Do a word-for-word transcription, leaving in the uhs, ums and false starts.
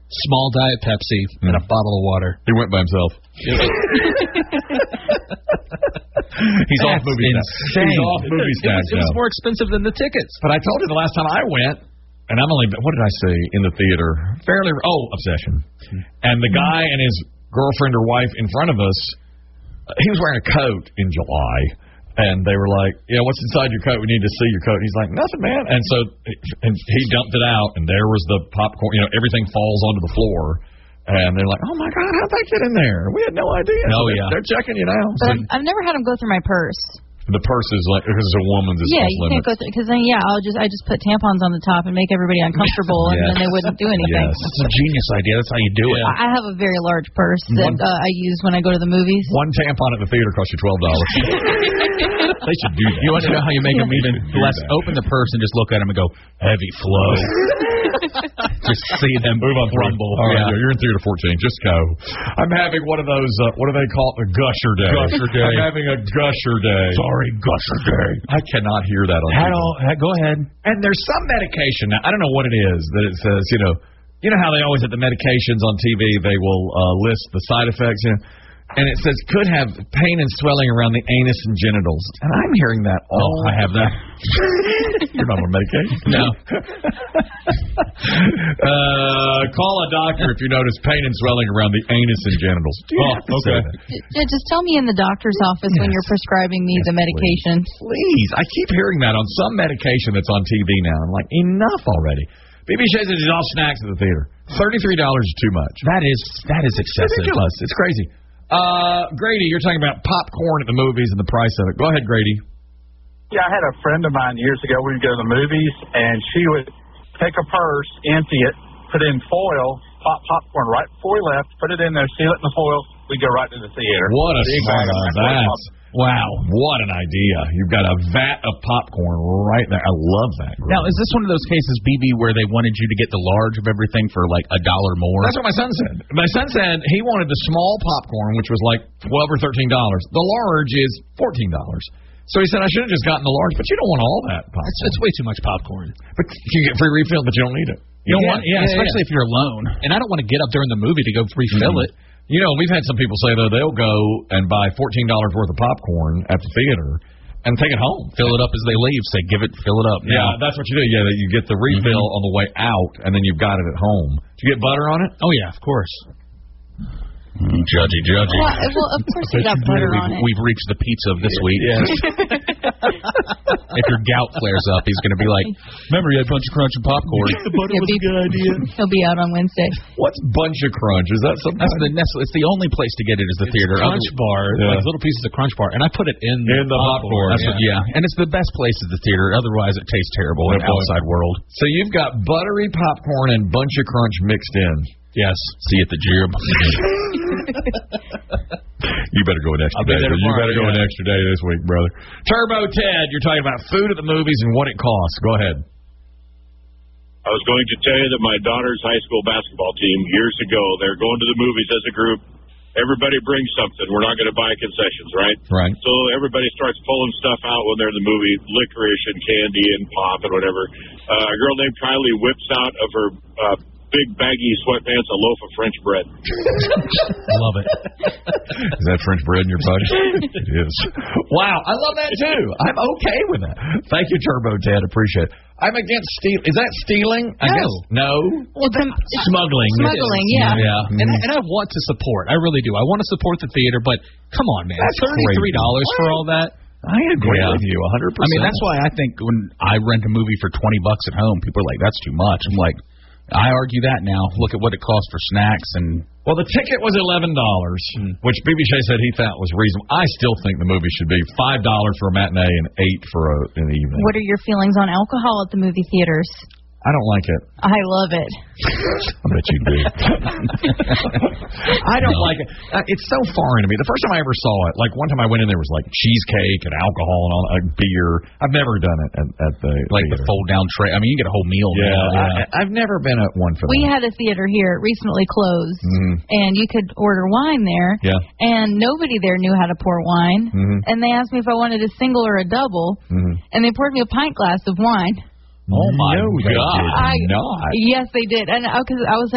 small Diet Pepsi, mm. and a bottle of water. He went by himself. He's That's off movie insane. He's off movie snacks It was, it was more expensive than the tickets. But I told you the last time I went, and I'm only, what did I see in the theater? Fairly, oh, Obsession. And the guy and his girlfriend or wife in front of us, he was wearing a coat in July. And they were like, yeah, what's inside your coat? We need to see your coat. He's like, nothing, man. And so and he dumped it out, and there was the popcorn. You know, everything falls onto the floor. And they're like, oh, my God, how'd that get in there? We had no idea. Oh, so yeah. They're checking you now. But so, I've never had them go through my purse. The purse is like, because it's a woman's. Yeah, you can't go through, because then, yeah, I'll just, I just put tampons on the top and make everybody uncomfortable, yes. and then they wouldn't do anything. Yes. That's a genius idea. That's how you do it. I, I have a very large purse that uh, I use when I go to the movies. One tampon at the theater costs you twelve dollars. They should do that. You want to know how you make them even less? Open the purse and just look at them and go, heavy flow. Just see them move on rumble. All right, yeah. You're in theater fourteen. Just go. I'm having one of those, uh, what do they call it? A gusher day. Gusher day. I'm having a gusher day. Sorry, gusher day. I cannot hear that on Had all, had, Go ahead. And there's some medication. Now, I don't know what it is that it says, you know, you know how they always at the medications on T V, they will uh, list the side effects, you know, and it says could have pain and swelling around the anus and genitals. And I'm hearing that all. Oh, I have that. You're not on medication? No. uh, call a doctor if you notice pain and swelling around the anus and genitals. Oh, okay. Just, just tell me in the doctor's office yes. when you're prescribing me yes, the medication. Please. please. I keep hearing that on some medication that's on T V now. I'm like, enough already. B B Shays is all snacks at the theater. thirty-three dollars is too much. That is that is excessive. Ridiculous. It's crazy. Uh, Grady, you're talking about popcorn at the movies and the price of it. Go ahead, Grady. Yeah, I had a friend of mine years ago. We'd go to the movies, and she would take a purse, empty it, put it in foil, pop popcorn right before we left, put it in there, seal it in the foil. We'd go right to the theater. What a smart that's. Wow, what an idea. You've got a vat of popcorn right there. I love that. Grady. Now, is this one of those cases, B B, where they wanted you to get the large of everything for like a dollar more? That's what my son said. My son said he wanted the small popcorn, which was like twelve or thirteen dollars. The large is fourteen dollars. So he said, I should have just gotten the large, but you don't want all that popcorn. It's, it's way too much popcorn. But you get free refill, but you don't need it. You don't yeah, want, yeah, yeah especially yeah. if you're alone. And I don't want to get up during the movie to go refill mm-hmm. it. You know, we've had some people say, though, they'll go and buy fourteen dollars worth of popcorn at the theater and take it home. Fill it up as they leave. Say, give it, fill it up. Yeah, now. that's what you do. Yeah, you get the refill mm-hmm. on the way out, and then you've got it at home. Do you get butter on it? Oh, yeah, of course. Mm, judgy, judgy. Well, well, of course you got butter we've, on it. We've reached the pizza of this week. Yes. If your gout flares up, he's going to be like, remember you had Bunch of Crunch and popcorn. The butter was be, a good idea. He'll be out on Wednesday. What's Bunch of Crunch? Is that something? That's the Nestle. It's the only place to get it is the it's theater. Crunch Other, bar, yeah. like little pieces of Crunch bar, and I put it in, in the popcorn. That's yeah. What, yeah, and it's the best place is the theater. Otherwise, it tastes terrible in the outside world. So you've got buttery popcorn and Bunch of Crunch mixed in. Yes. See you at the gym. You better go an extra day. You better go yeah. an extra day this week, brother. Turbo Ted, you're talking about food at the movies and what it costs. Go ahead. I was going to tell you that my daughter's high school basketball team, years ago, they were going to the movies as a group. Everybody brings something. We're not going to buy concessions, right? Right. So everybody starts pulling stuff out when they're in the movie, licorice and candy and pop and whatever. Uh, a girl named Kylie whips out of her uh, big baggy sweatpants a loaf of French bread. Love it. Is that French bread in your pocket? It is. Wow, I love that too. I'm okay with that. Thank you, Turbo Ted. Appreciate it. I'm against steal. Is that stealing? I no. guess no. Well, then, smuggling. Smuggling, yeah. Yeah. Mm-hmm. And, I, and I want to support. I really do. I want to support the theater, but come on, man. That's thirty-three dollars for all that. I agree yeah. with you one hundred percent. I mean, that's why I think when I rent a movie for twenty bucks at home, people are like, that's too much. I'm like, I argue that now. Look at what it costs for snacks and. Well, the ticket was eleven dollars, mm. which B B Shay said he thought was reasonable. I still think the movie should be five dollars for a matinee and eight for a, an evening. What are your feelings on alcohol at the movie theaters? I don't like it. I love it. I bet you do. I don't no. like it. Uh, it's so foreign to me. The first time I ever saw it, like one time I went in, there was like cheesecake and alcohol and all, uh, beer. I've never done it at, at the like theater. the fold down tray. I mean, you get a whole meal. Yeah, now. yeah. I, I've never been at one for We that. had a theater here. It recently closed, mm-hmm. and you could order wine there. Yeah. And nobody there knew how to pour wine. Mm-hmm. And they asked me if I wanted a single or a double, mm-hmm. and they poured me a pint glass of wine. Oh my no, God! They did I, not. Yes, they did, and because I was